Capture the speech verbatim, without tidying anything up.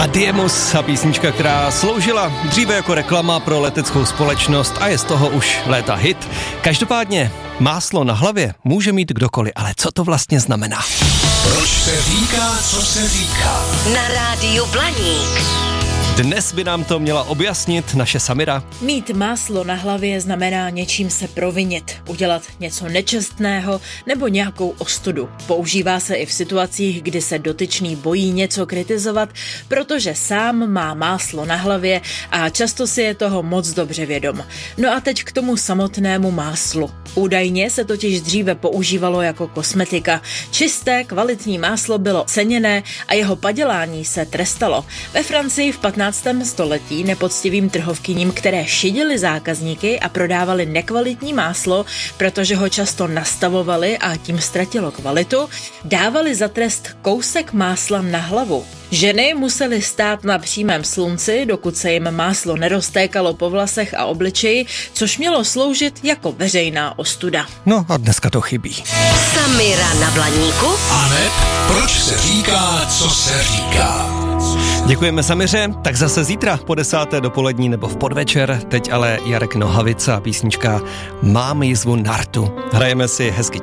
Diemus a písnička, která sloužila dříve jako reklama pro leteckou společnost a je z toho už léta hit. Každopádně máslo na hlavě může mít kdokoliv, ale co to vlastně znamená? Proč se říká, co se říká? Na rádiu Blaník. Dnes by nám to měla objasnit naše Samira. Mít máslo na hlavě znamená něčím se provinit, udělat něco nečestného nebo nějakou ostudu. Používá se i v situacích, kdy se dotyčný bojí něco kritizovat, protože sám má máslo na hlavě a často si je toho moc dobře vědom. No a teď k tomu samotnému máslu. Údajně se totiž dříve používalo jako kosmetika. Čisté, kvalitní máslo bylo ceněné a jeho padělání se trestalo. Ve Francii v patnáctém století nepoctivým trhovkyním, které šidily zákazníky a prodávali nekvalitní máslo, protože ho často nastavovali a tím ztratilo kvalitu, dávali za trest kousek másla na hlavu. Ženy musely stát na přímém slunci, dokud se jim máslo neroztékalo po vlasech a obličeji, což mělo sloužit jako veřejná ostuda. No a dneska to chybí. Samira na Blaníku. Aneb, proč se říká, co se říká? Děkujeme Samiře, tak zase zítra po desáté dopolední nebo v podvečer, teď ale Jarek Nohavica a písnička Mám jizvu nartu. Hrajeme si hezky